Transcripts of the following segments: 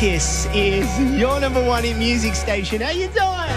Kiss is your number one in music station. How you doing?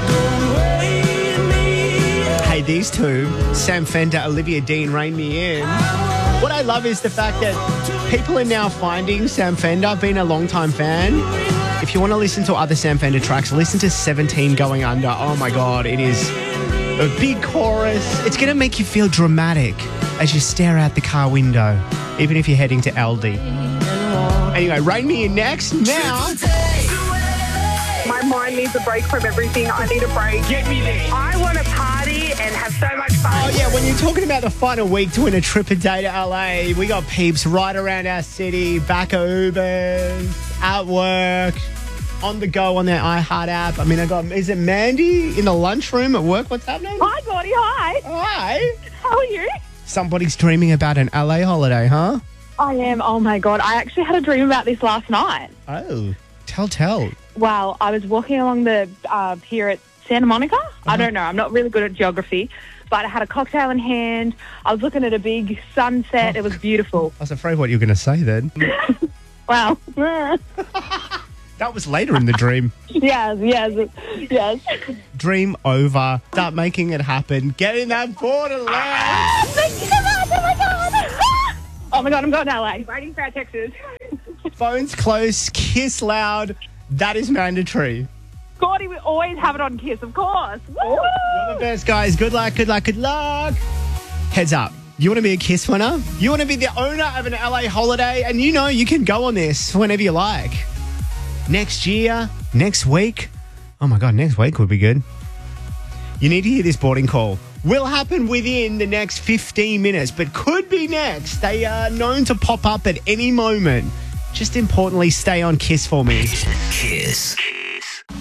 Hey, these two, Sam Fender, Olivia Dean, Rain Me In. What I love is the fact that people are now finding Sam Fender. I've been a long-time fan. If you want to listen to other Sam Fender tracks, listen to 17 Going Under. Oh, my God, it is a big chorus. It's going to make you feel dramatic as you stare out the car window, even if you're heading to Aldi. Anyway, Rain Me In next. Now, My mind needs a break from everything. I need a break. get me there. I want to party and have so much fun. Oh, yeah, when you're talking about the final week to win a trip a day to LA, we got peeps right around our city, back at Ubers, at work, on the go on their iHeart app. I mean, is it Mandy in the lunchroom at work? What's happening? Hi, Gordy. Hi. Hi. How are you? Somebody's dreaming about an LA holiday, huh? I am. Oh, my God. I actually had a dream about this last night. Oh, tell. Well, I was walking along the pier at Santa Monica. I don't know. I'm not really good at geography. But I had a cocktail in hand. I was looking at a big sunset. It was beautiful. I was afraid what you were going to say then. Wow. That was later in the dream. Yes. Dream over. Start making it happen. Get in that Borderland. Thank you so much. Oh, my God. Oh, my God. I'm going to LA. Waiting for our Texas. Phones close. Kiss loud. That is mandatory. Gordy, we always have it on Kiss, of course. Woo! You're the best, guys. Good luck. Heads up. You want to be a Kiss winner? You want to be the owner of an LA holiday? And you know you can go on this whenever you like. Next year, next week. Oh, my God, next week would be good. You need to hear this boarding call. Will happen within the next 15 minutes, but could be next. They are known to pop up at any moment. Just importantly, stay on Kiss for me. Kiss.